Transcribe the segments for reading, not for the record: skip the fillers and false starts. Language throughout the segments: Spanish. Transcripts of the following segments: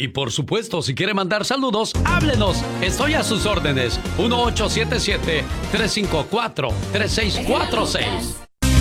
Y por supuesto, si quiere mandar saludos, háblenos. Estoy a sus órdenes. 1877-354-3646.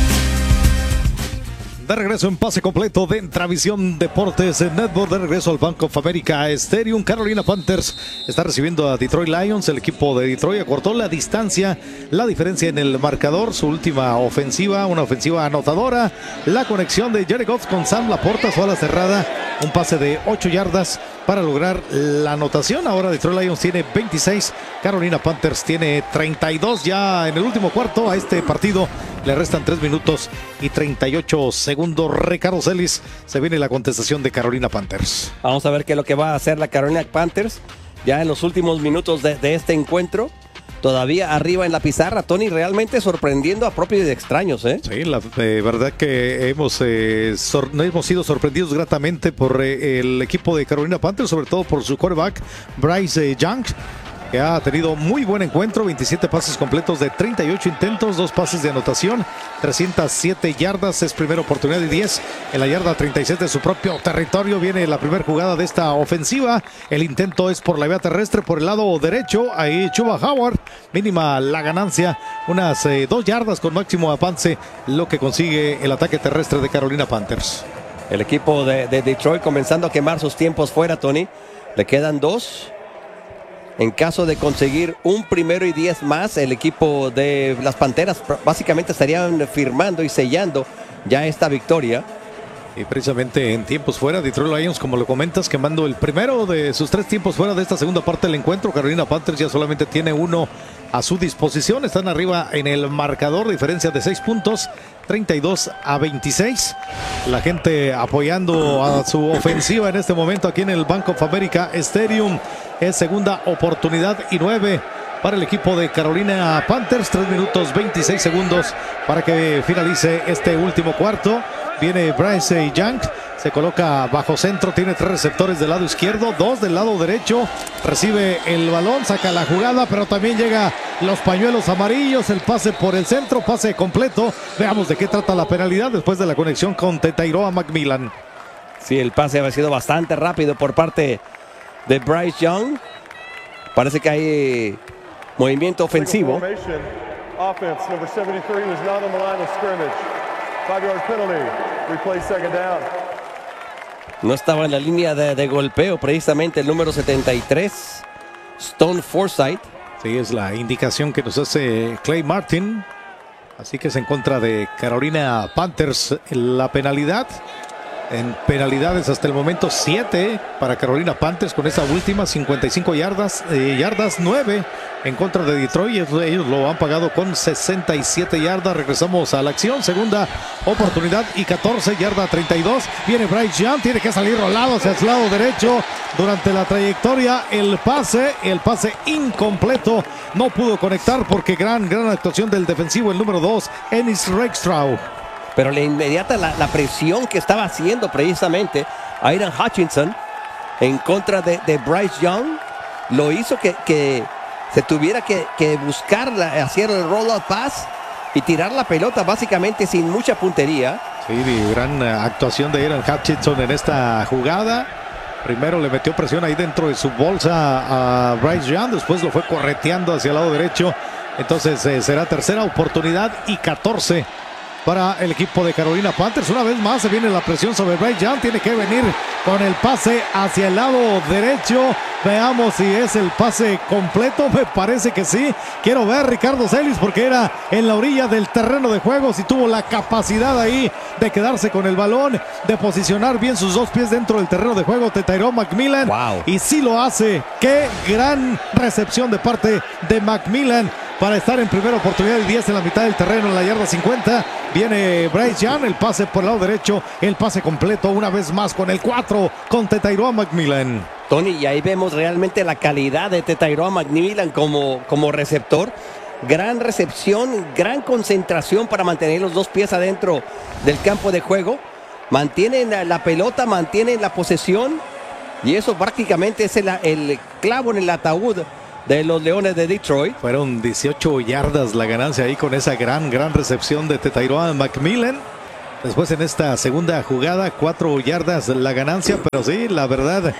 De regreso en pase completo de Entravisión Deportes Network, de regreso al Bank of America Stadium. Carolina Panthers está recibiendo a Detroit Lions. El equipo de Detroit acortó la distancia, la diferencia en el marcador. Su última ofensiva, una ofensiva anotadora. La conexión de Jared Goff con Sam Laporta, su ala cerrada. Un pase de 8 yardas para lograr la anotación. Ahora Detroit Lions tiene 26, Carolina Panthers tiene 32 ya en el último cuarto. A este partido le restan 3 minutos y 38 segundos. Ricardo Celis, se viene la contestación de Carolina Panthers. Vamos a ver qué es lo que va a hacer la Carolina Panthers ya en los últimos minutos de este encuentro. Todavía arriba en la pizarra, Tony, realmente sorprendiendo a propios y extraños, ¿eh? Sí, la verdad que hemos sido sorprendidos gratamente por el equipo de Carolina Panthers, sobre todo por su quarterback, Bryce Young, que ha tenido muy buen encuentro, 27 pases completos de 38 intentos, 2 pases de anotación, 307 yardas, es primera oportunidad de 10 en la yarda 36 de su propio territorio. Viene la primera jugada de esta ofensiva, el intento es por la vía terrestre, por el lado derecho, ahí Chuba Howard, mínima la ganancia, unas 2 yardas con máximo avance, lo que consigue el ataque terrestre de Carolina Panthers. El equipo de Detroit comenzando a quemar sus tiempos fuera, Tony, le quedan 2. En caso de conseguir un 1º y 10 más, el equipo de las Panteras básicamente estarían firmando y sellando ya esta victoria. Y precisamente en tiempos fuera, Detroit Lions, como lo comentas, quemando el primero de sus 3 tiempos fuera de esta segunda parte del encuentro. Carolina Panthers ya solamente tiene uno a su disposición. Están arriba en el marcador, diferencia de 6 puntos, 32-26. La gente apoyando a su ofensiva en este momento aquí en el Bank of America Stadium. Es segunda oportunidad y 9 para el equipo de Carolina Panthers. 3 minutos 26 segundos para que finalice este último cuarto. Viene Bryce Young, se coloca bajo centro, tiene 3 receptores del lado izquierdo, 2 del lado derecho, recibe el balón, saca la jugada, pero también llega los pañuelos amarillos, el pase por el centro, pase completo. Veamos de qué trata la penalidad después de la conexión con Tetairoa McMillan. Sí, el pase ha sido bastante rápido por parte de Bryce Young. Parece que hay movimiento ofensivo. Offense, number 73 was not on the line of scrimmage. 5-yard penalty. Replay second down. No estaba en la línea de golpeo precisamente el número 73, Stone Forsythe. Sí, es la indicación que nos hace Clay Martin. Así que es en contra de Carolina Panthers la penalidad. En penalidades hasta el momento 7 para Carolina Panthers con esa última, 55 yardas, 9 en contra de Detroit. Ellos lo han pagado con 67 yardas. Regresamos a la acción, segunda oportunidad y 14, yarda 32. Viene Bryce Young, tiene que salir rolado hacia el lado derecho durante la trayectoria. El pase incompleto, no pudo conectar porque gran actuación del defensivo, el número 2, Ennis Rakestraw. Pero la inmediata la presión que estaba haciendo precisamente Aidan Hutchinson en contra de Bryce Young lo hizo que se tuviera que buscar hacer el roll-out pass y tirar la pelota básicamente sin mucha puntería. Sí, gran actuación de Aidan Hutchinson en esta jugada. Primero le metió presión ahí dentro de su bolsa a Bryce Young, después lo fue correteando hacia el lado derecho. Entonces será tercera oportunidad y 14 para el equipo de Carolina Panthers. Una vez más se viene la presión sobre Bryce Young, tiene que venir con el pase hacia el lado derecho. Veamos si es el pase completo, me parece que sí. Quiero ver Ricardo Celis porque era en la orilla del terreno de juego, si tuvo la capacidad ahí de quedarse con el balón, de posicionar bien sus 2 pies dentro del terreno de juego Tetairoa McMillan. Wow. Y sí lo hace. Qué gran recepción de parte de McMillan para estar en primera oportunidad de 10 en la mitad del terreno, en la yarda 50. Viene Bryce Young, el pase por el lado derecho, el pase completo una vez más con el 4 con Tetairoa McMillan. Tony, y ahí vemos realmente la calidad de Tetairoa McMillan como receptor. Gran recepción, gran concentración para mantener los 2 pies adentro del campo de juego. Mantienen la pelota, mantienen la posesión y eso prácticamente es el clavo en el ataúd de los Leones de Detroit. Fueron 18 yardas la ganancia ahí con esa gran recepción de Tetairoa McMillan. Después en esta segunda jugada, 4 yardas la ganancia, pero sí, la verdad,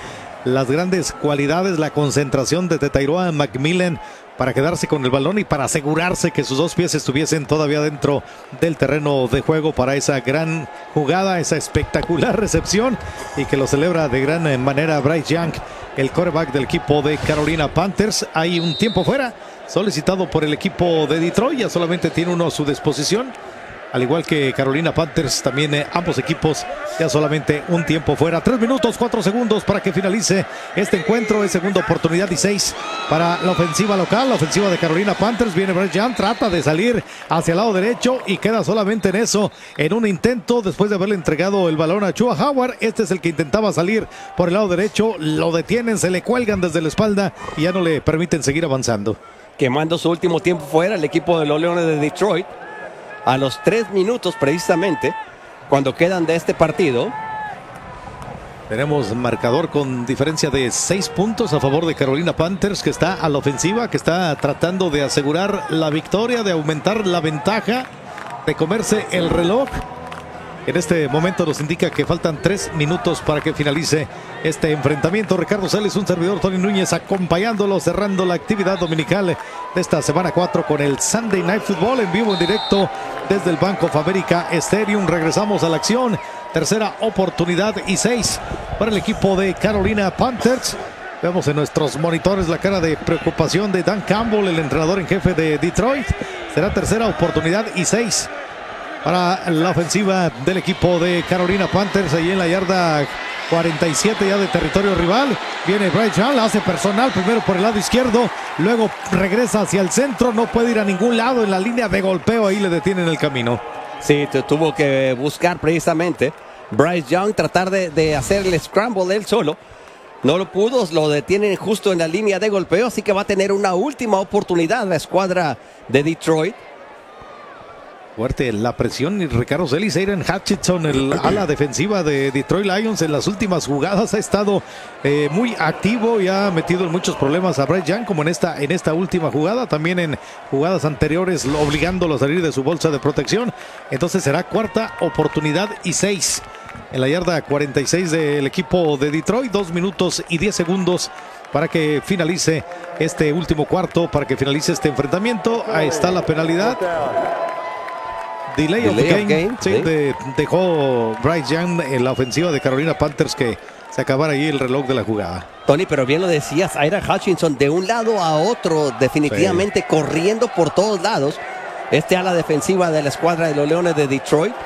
las grandes cualidades, la concentración de Tetairoa McMillan para quedarse con el balón y para asegurarse que sus dos pies estuviesen todavía dentro del terreno de juego para esa gran jugada, esa espectacular recepción, y que lo celebra de gran manera Bryce Young, el quarterback del equipo de Carolina Panthers. Hay un tiempo fuera solicitado por el equipo de Detroit, ya solamente tiene uno a su disposición. Al igual que Carolina Panthers, también ambos equipos ya solamente un tiempo fuera. 3 minutos, 4 segundos para que finalice este encuentro. Es segunda oportunidad y 6 para la ofensiva local. La ofensiva de Carolina Panthers. Viene Bryce Young, trata de salir hacia el lado derecho y queda solamente en eso, en un intento después de haberle entregado el balón a Chua Howard. Este es el que intentaba salir por el lado derecho. Lo detienen, se le cuelgan desde la espalda y ya no le permiten seguir avanzando. Quemando su último tiempo fuera el equipo de los Leones de Detroit. A los 3 minutos precisamente, cuando quedan de este partido. Tenemos marcador con diferencia de 6 puntos a favor de Carolina Panthers, que está a la ofensiva, que está tratando de asegurar la victoria, de aumentar la ventaja, de comerse el reloj. En este momento nos indica que faltan 3 minutos para que finalice este enfrentamiento. Ricardo Celis, un servidor, Tony Núñez, acompañándolo, cerrando la actividad dominical de esta semana 4 con el Sunday Night Football en vivo, en directo desde el Bank of America Stadium. Regresamos a la acción. Tercera oportunidad y 6 para el equipo de Carolina Panthers. Vemos en nuestros monitores la cara de preocupación de Dan Campbell, el entrenador en jefe de Detroit. Será tercera oportunidad y 6 para la ofensiva del equipo de Carolina Panthers, ahí en la yarda 47 ya de territorio rival. Viene Bryce Young, la hace personal, primero por el lado izquierdo, luego regresa hacia el centro, no puede ir a ningún lado en la línea de golpeo, ahí le detienen el camino. Sí, tuvo que buscar precisamente Bryce Young, tratar de hacer el scramble él solo. No lo pudo, lo detienen justo en la línea de golpeo, así que va a tener una última oportunidad la escuadra de Detroit. Fuerte la presión, y Ricardo Celis, Aiden Hutchinson, el ala defensiva de Detroit Lions, en las últimas jugadas ha estado muy activo y ha metido en muchos problemas a Bryce Young, como en esta última jugada, también en jugadas anteriores, obligándolo a salir de su bolsa de protección. Entonces será cuarta oportunidad y 6 en la yarda 46 del equipo de Detroit. 2 minutos y 10 segundos para que finalice este último cuarto, para que finalice este enfrentamiento. Ahí está la penalidad. Delay of game. Sí, dejó Bryce Young en la ofensiva de Carolina Panthers que se acabara ahí el reloj de la jugada. Tony, pero bien lo decías, Aiden Hutchinson de un lado a otro, definitivamente sí, corriendo por todos lados. Este ala defensiva de la escuadra de los Leones de Detroit.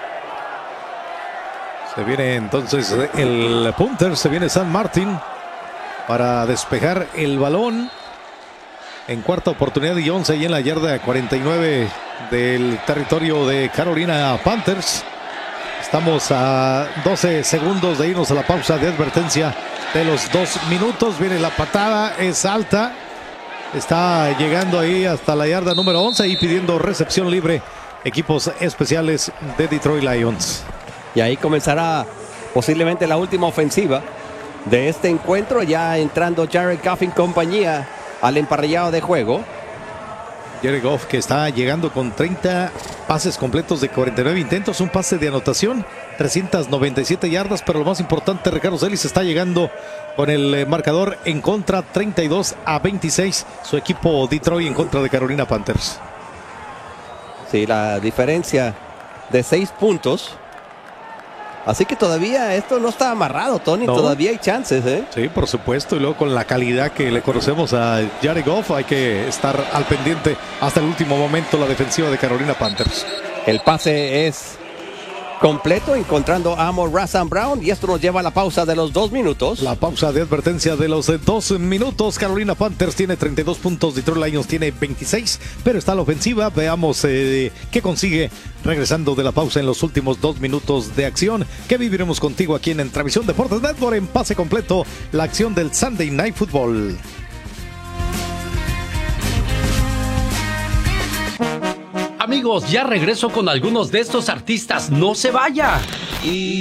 Se viene entonces el punter, se viene San Martin para despejar el balón. En cuarta oportunidad y 11 y en la yarda 49 del territorio de Carolina Panthers. Estamos a 12 segundos de irnos a la pausa de advertencia de los 2 minutos. Viene la patada, es alta. Está llegando ahí hasta la yarda número 11 y pidiendo recepción libre equipos especiales de Detroit Lions. Y ahí comenzará posiblemente la última ofensiva de este encuentro, ya entrando Jared Goff en compañía al emparrillado de juego. Jared Goff, que está llegando con 30 pases completos de 49 intentos, un pase de anotación, 397 yardas, pero lo más importante, Ricardo Celis está llegando con el marcador en contra, 32-26, su equipo Detroit en contra de Carolina Panthers. Sí, la diferencia de 6 puntos. Así que todavía esto no está amarrado, Tony. No. Todavía hay chances, ¿eh? Sí, por supuesto. Y luego con la calidad que le conocemos a Jared Goff, hay que estar al pendiente hasta el último momento la defensiva de Carolina Panthers. El pase es completo, encontrando a Amon-Ra St. Brown, y esto nos lleva a la pausa de los 2 minutos. La pausa de advertencia de los 2 minutos. Carolina Panthers tiene 32 puntos, Detroit Lions tiene 26, pero está la ofensiva. Veamos qué consigue regresando de la pausa en los últimos 2 minutos de acción, que viviremos contigo aquí en Transmisión Deportes Network en pase completo, la acción del Sunday Night Football. Amigos, ya regreso con algunos de estos artistas. ¡No se vaya!